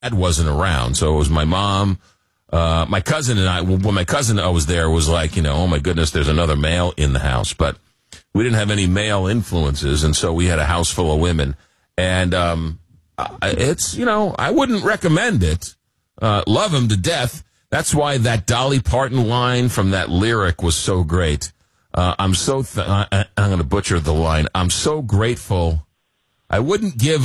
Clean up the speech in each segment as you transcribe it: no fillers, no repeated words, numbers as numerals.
dad wasn't around, so it was my mom, my cousin and I. When my cousin was there, was like, oh my goodness, there's another male in the house, but we didn't have any male influences, and so we had a house full of women. And it's, I wouldn't recommend it. Love him to death. That's why that Dolly Parton line from that lyric was so great. I'm going to butcher the line. I'm so grateful. I would do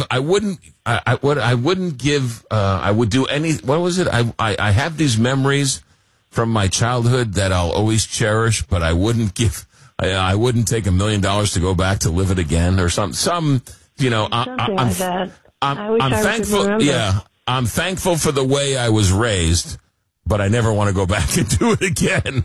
any, what was it? I have these memories from my childhood that I'll always cherish, but I wouldn't take $1 million to go back to live it again or something. Something like that. I'm thankful. Yeah. I'm thankful for the way I was raised, but I never want to go back and do it again.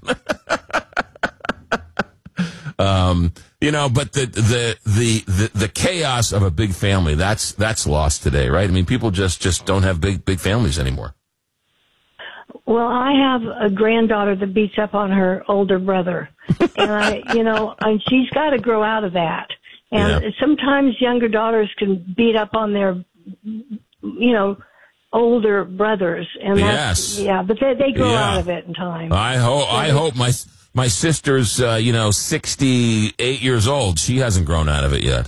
But the chaos of a big family, that's lost today, right? I mean, people just don't have big families anymore. Well, I have a granddaughter that beats up on her older brother, and and she's got to grow out of that. And sometimes younger daughters can beat up on their, older brothers, and but they grow out of it in time. I hope my sister's 68 years old. She hasn't grown out of it yet.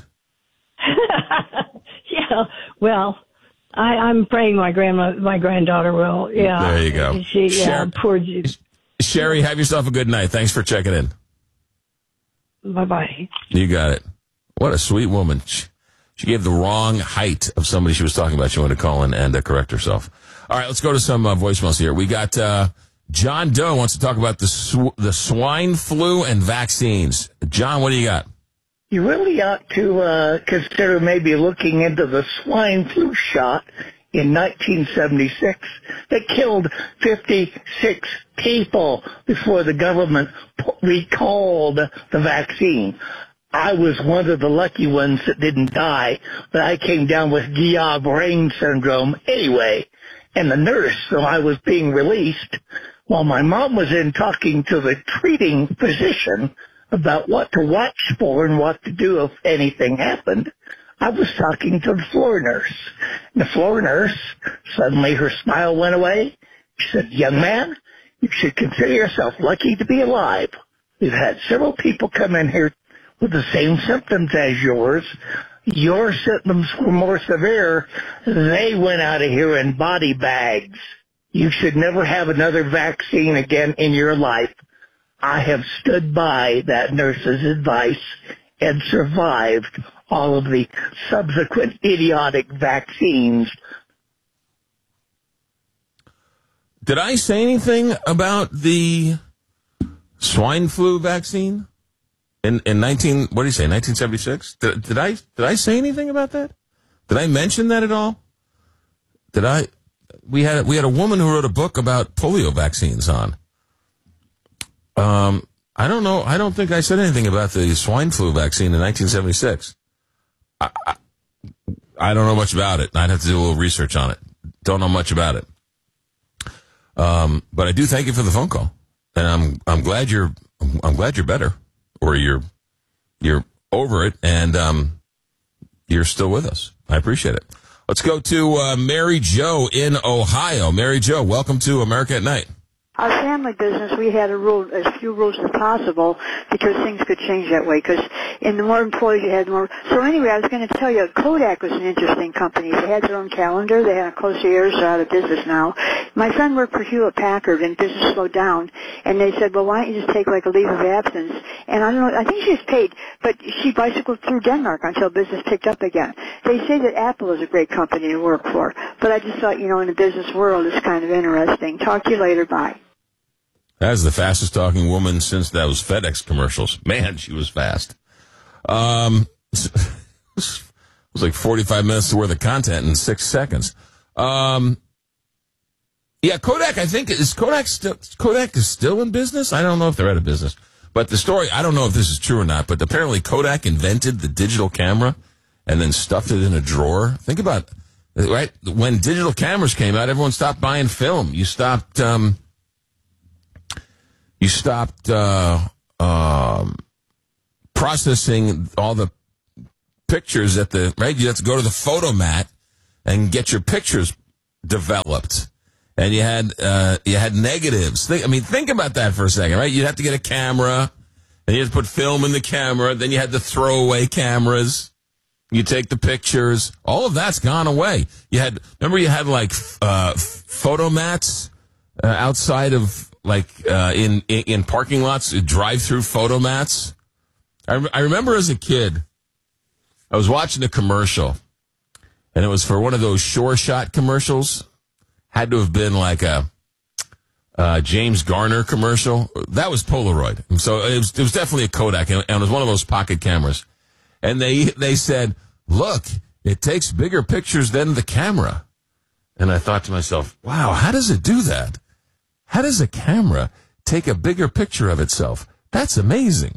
Yeah, well, I'm praying my granddaughter will. Yeah, there you go. Poor Sherry, have yourself a good night. Thanks for checking in. Bye-bye. You got it. What a sweet woman. She gave the wrong height of somebody she was talking about. She wanted to call in and correct herself. All right, let's go to some voicemails here. We got John Doe wants to talk about the swine flu and vaccines. John, what do you got? You really ought to consider maybe looking into the swine flu shot in 1976 that killed 56 people before the government recalled the vaccine. I was one of the lucky ones that didn't die, but I came down with Guillain-Barré syndrome anyway. And the nurse, so I was being released, while my mom was in talking to the treating physician about what to watch for and what to do if anything happened, I was talking to the floor nurse. And the floor nurse, suddenly her smile went away. She said, "Young man, you should consider yourself lucky to be alive. We've had several people come in here with the same symptoms as yours. Your symptoms were more severe. They went out of here in body bags. You should never have another vaccine again in your life." I have stood by that nurse's advice and survived all of the subsequent idiotic vaccines. Did I say anything about the swine flu vaccine in 1976? Did I say anything about that? Did I mention that at all? We had a woman who wrote a book about polio vaccines on. I don't know. I don't think I said anything about the swine flu vaccine in 1976. I don't know much about it. I'd have to do a little research on it. Don't know much about it. But I do thank you for the phone call, and I'm glad you're better, or you're over it, and you're still with us. I appreciate it. Let's go to Mary Jo in Ohio. Mary Jo, welcome to America at Night. Our family business, we had as few rules as possible because things could change that way. Because in the more employees you had, the more. So anyway, I was going to tell you, Kodak was an interesting company. They had their own calendar. They had a concierge. They're out of business now. My friend worked for Hewlett Packard, and business slowed down. And they said, well, why don't you just take like a leave of absence? And I don't know. I think she's paid, but she bicycled through Denmark until business picked up again. They say that Apple is a great company to work for, but I just thought, in the business world, it's kind of interesting. Talk to you later. Bye. That's the fastest talking woman since those FedEx commercials. Man, she was fast. It was like 45 minutes worth of content in 6 seconds. Yeah, Kodak, I think, Kodak is still in business? I don't know if they're out of business. But the story, I don't know if this is true or not, but apparently Kodak invented the digital camera and then stuffed it in a drawer. Think about it, right? When digital cameras came out, everyone stopped buying film. You stopped processing all the pictures right? You have to go to the photomat and get your pictures developed, and you had negatives. Think about that for a second, right? You'd have to get a camera, and you had to put film in the camera. Then you had the throwaway cameras. You take the pictures. All of that's gone away. Remember you had like photo mats outside of in parking lots, drive-through photo mats. I remember as a kid, I was watching a commercial, and it was for one of those Sure Shot commercials. Had to have been like a James Garner commercial. That was Polaroid. And so it was definitely a Kodak, and it was one of those pocket cameras. And they said, look, it takes bigger pictures than the camera. And I thought to myself, wow, how does it do that? How does a camera take a bigger picture of itself? That's amazing.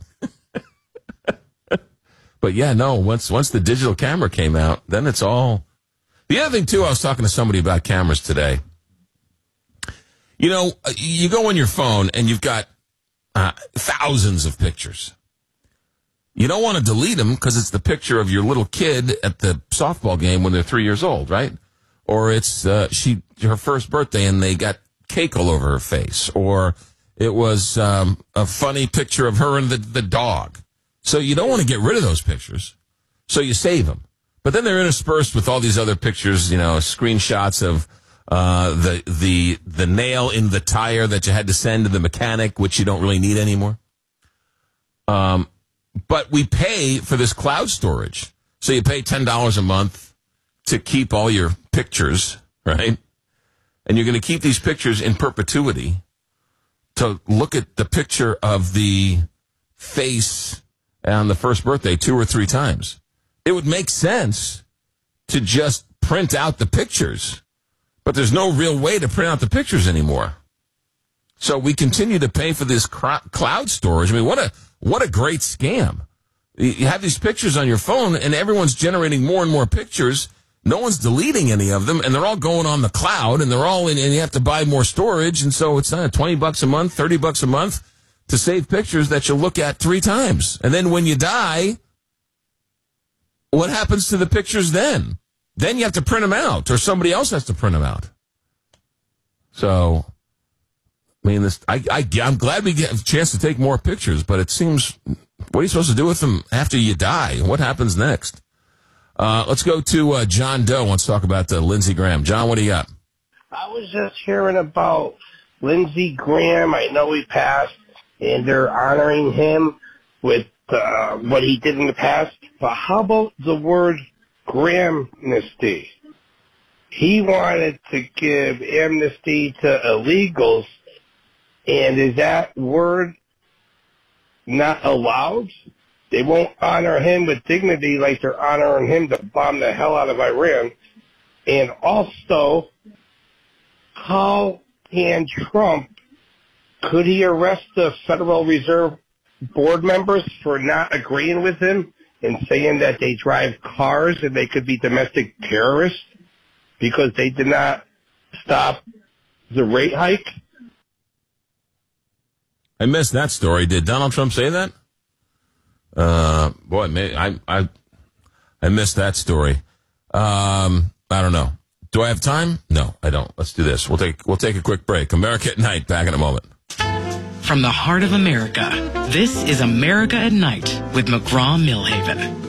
But yeah, no, once the digital camera came out, then it's all... The other thing, too, I was talking to somebody about cameras today. You know, you go on your phone and you've got thousands of pictures. You don't want to delete them because it's the picture of your little kid at the softball game when they're 3 years old, right? Or it's her first birthday and they got cake all over her face. Or it was a funny picture of her and the dog. So you don't want to get rid of those pictures. So you save them. But then they're interspersed with all these other pictures, you know, screenshots of the nail in the tire that you had to send to the mechanic, which you don't really need anymore. But we pay for this cloud storage. So you pay $10 a month to keep all your pictures, right? And you're going to keep these pictures in perpetuity to look at the picture of the face on the first birthday 2 or 3 times. It would make sense to just print out the pictures, but there's no real way to print out the pictures anymore. So we continue to pay for this cloud storage. I mean, what a great scam. You have these pictures on your phone, and everyone's generating more and more pictures. No one's deleting any of them, and they're all going on the cloud, and they're all in, and you have to buy more storage, and so it's not $20 a month, $30 a month to save pictures that you'll look at 3 times. And then when you die, what happens to the pictures then? Then you have to print them out, or somebody else has to print them out. So, I mean, I'm glad we get a chance to take more pictures, but it seems, what are you supposed to do with them after you die? What happens next? Let's go to John Doe. Wants to talk about Lindsey Graham. John, what do you got? I was just hearing about Lindsey Graham. I know he passed, and they're honoring him with what he did in the past. But how about the word Grahamnesty? He wanted to give amnesty to illegals, and is that word not allowed? They won't honor him with dignity like they're honoring him to bomb the hell out of Iran. And also, how can Trump, could he arrest the Federal Reserve board members for not agreeing with him and saying that they drive cars and they could be domestic terrorists because they did not stop the rate hike? I missed that story. Did Donald Trump say that? Boy, I missed that story. I don't know. Do I have time? No, I don't. Let's do this. We'll take a quick break. America at Night. Back in a moment. From the heart of America, this is America at Night with McGraw-Millhaven.